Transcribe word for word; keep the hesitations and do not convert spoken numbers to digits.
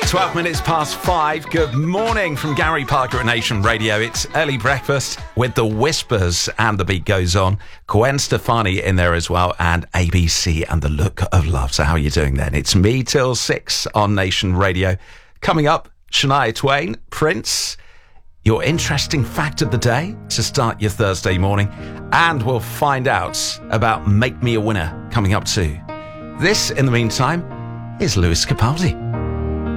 twelve minutes past five. Good morning from Gary Parker at Nation Radio. It's early breakfast with the Whispers and the beat goes on. Gwen Stefani in there as well, and A B C and the Look of Love. So how are you doing then? It's me till six on Nation Radio. Coming up, Shania Twain, Prince, your interesting fact of the day to start your Thursday morning, and we'll find out about Make Me a Winner coming up too. This, in the meantime, is Lewis Capaldi.